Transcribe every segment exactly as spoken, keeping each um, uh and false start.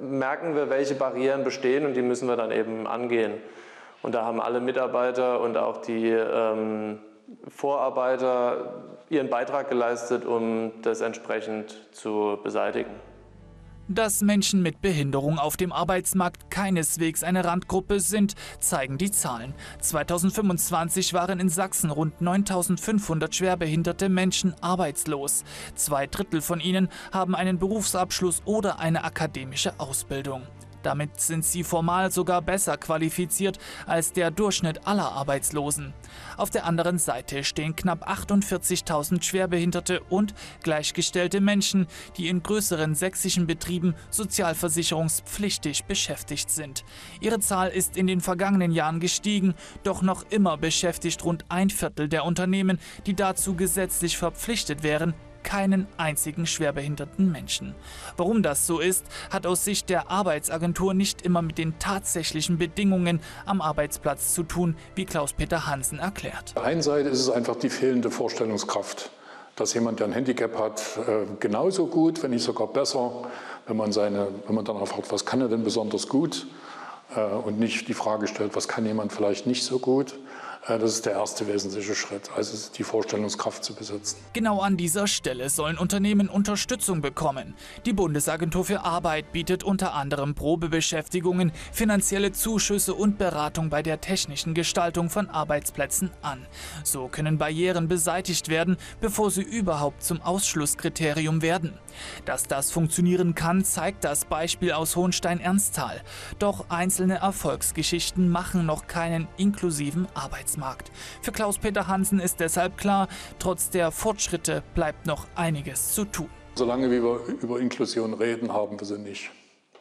merken wir, welche Barrieren bestehen und die müssen wir dann eben angehen. Und da haben alle Mitarbeiter und auch die ähm, Vorarbeiter ihren Beitrag geleistet, um das entsprechend zu beseitigen. Dass Menschen mit Behinderung auf dem Arbeitsmarkt keineswegs eine Randgruppe sind, zeigen die Zahlen. zweitausendfünfundzwanzig waren in Sachsen rund neuntausendfünfhundert schwerbehinderte Menschen arbeitslos. Zwei Drittel von ihnen haben einen Berufsabschluss oder eine akademische Ausbildung. Damit sind sie formal sogar besser qualifiziert als der Durchschnitt aller Arbeitslosen. Auf der anderen Seite stehen knapp achtundvierzigtausend schwerbehinderte und gleichgestellte Menschen, die in größeren sächsischen Betrieben sozialversicherungspflichtig beschäftigt sind. Ihre Zahl ist in den vergangenen Jahren gestiegen, doch noch immer beschäftigt rund ein Viertel der Unternehmen, die dazu gesetzlich verpflichtet wären, keinen einzigen schwerbehinderten Menschen. Warum das so ist, hat aus Sicht der Arbeitsagentur nicht immer mit den tatsächlichen Bedingungen am Arbeitsplatz zu tun, wie Klaus-Peter Hansen erklärt. Auf der einen Seite ist es einfach die fehlende Vorstellungskraft, dass jemand, der ein Handicap hat, genauso gut, wenn nicht sogar besser, wenn man, seine, wenn man danach fragt, was kann er denn besonders gut, und nicht die Frage stellt, was kann jemand vielleicht nicht so gut. Das ist der erste wesentliche Schritt, also die Vorstellungskraft zu besitzen. Genau an dieser Stelle sollen Unternehmen Unterstützung bekommen. Die Bundesagentur für Arbeit bietet unter anderem Probebeschäftigungen, finanzielle Zuschüsse und Beratung bei der technischen Gestaltung von Arbeitsplätzen an. So können Barrieren beseitigt werden, bevor sie überhaupt zum Ausschlusskriterium werden. Dass das funktionieren kann, zeigt das Beispiel aus Hohenstein-Ernsthal. Doch einzelne Erfolgsgeschichten machen noch keinen inklusiven Arbeitsmarkt. Für Klaus-Peter Hansen ist deshalb klar, trotz der Fortschritte bleibt noch einiges zu tun. Solange wir über Inklusion reden, haben wir sie nicht.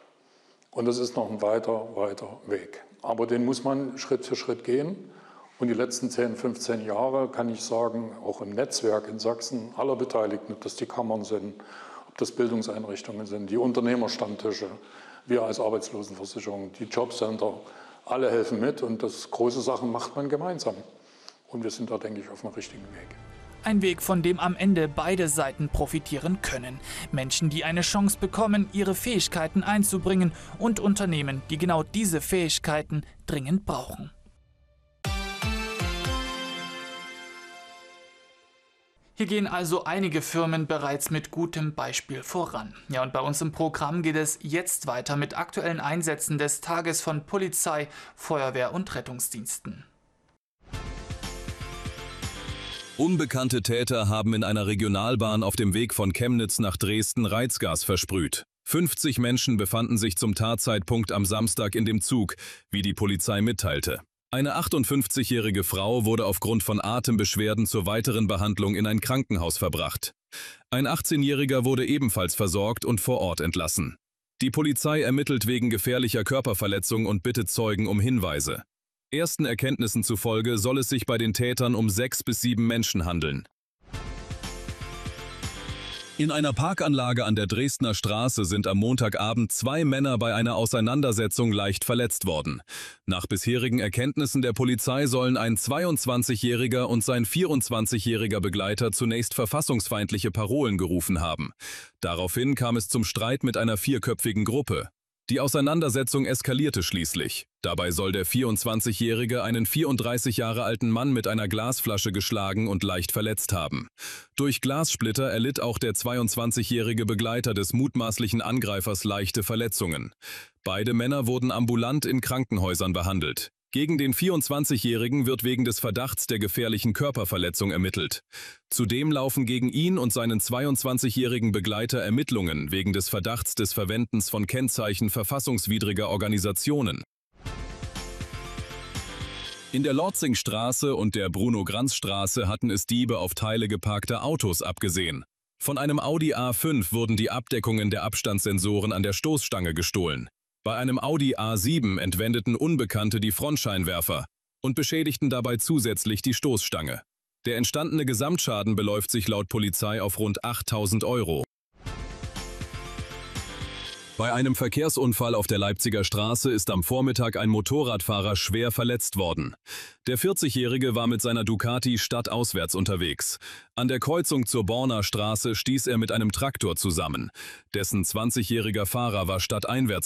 Und das ist noch ein weiter, weiter Weg. Aber den muss man Schritt für Schritt gehen. Und die letzten zehn, fünfzehn Jahre, kann ich sagen, auch im Netzwerk in Sachsen aller Beteiligten, ob das die Kammern sind, ob das Bildungseinrichtungen sind, die Unternehmerstammtische, wir als Arbeitslosenversicherung, die Jobcenter, alle helfen mit und das große Sachen macht man gemeinsam. Und wir sind da, denke ich, auf dem richtigen Weg. Ein Weg, von dem am Ende beide Seiten profitieren können. Menschen, die eine Chance bekommen, ihre Fähigkeiten einzubringen und Unternehmen, die genau diese Fähigkeiten dringend brauchen. Hier gehen also einige Firmen bereits mit gutem Beispiel voran. Ja, und bei uns im Programm geht es jetzt weiter mit aktuellen Einsätzen des Tages von Polizei, Feuerwehr und Rettungsdiensten. Unbekannte Täter haben in einer Regionalbahn auf dem Weg von Chemnitz nach Dresden Reizgas versprüht. fünfzig Menschen befanden sich zum Tatzeitpunkt am Samstag in dem Zug, wie die Polizei mitteilte. Eine achtundfünfzigjährige Frau wurde aufgrund von Atembeschwerden zur weiteren Behandlung in ein Krankenhaus verbracht. Ein achtzehnjähriger wurde ebenfalls versorgt und vor Ort entlassen. Die Polizei ermittelt wegen gefährlicher Körperverletzung und bittet Zeugen um Hinweise. Ersten Erkenntnissen zufolge soll es sich bei den Tätern um sechs bis sieben Menschen handeln. In einer Parkanlage an der Dresdner Straße sind am Montagabend zwei Männer bei einer Auseinandersetzung leicht verletzt worden. Nach bisherigen Erkenntnissen der Polizei sollen ein zweiundzwanzigjähriger und sein vierundzwanzigjähriger Begleiter zunächst verfassungsfeindliche Parolen gerufen haben. Daraufhin kam es zum Streit mit einer vierköpfigen Gruppe. Die Auseinandersetzung eskalierte schließlich. Dabei soll der vierundzwanzigjährige einen vierunddreißig Jahre alten Mann mit einer Glasflasche geschlagen und leicht verletzt haben. Durch Glassplitter erlitt auch der zweiundzwanzigjährige Begleiter des mutmaßlichen Angreifers leichte Verletzungen. Beide Männer wurden ambulant in Krankenhäusern behandelt. Gegen den vierundzwanzigjährigen wird wegen des Verdachts der gefährlichen Körperverletzung ermittelt. Zudem laufen gegen ihn und seinen zweiundzwanzigjährigen Begleiter Ermittlungen wegen des Verdachts des Verwendens von Kennzeichen verfassungswidriger Organisationen. In der Lorzingstraße und der Bruno-Granz-Straße hatten es Diebe auf Teile geparkter Autos abgesehen. Von einem Audi A fünf wurden die Abdeckungen der Abstandssensoren an der Stoßstange gestohlen. Bei einem Audi A sieben entwendeten Unbekannte die Frontscheinwerfer und beschädigten dabei zusätzlich die Stoßstange. Der entstandene Gesamtschaden beläuft sich laut Polizei auf rund achttausend Euro. Bei einem Verkehrsunfall auf der Leipziger Straße ist am Vormittag ein Motorradfahrer schwer verletzt worden. Der vierzigjährige war mit seiner Ducati stadtauswärts unterwegs. An der Kreuzung zur Borner Straße stieß er mit einem Traktor zusammen. Dessen zwanzigjähriger Fahrer war stadteinwärts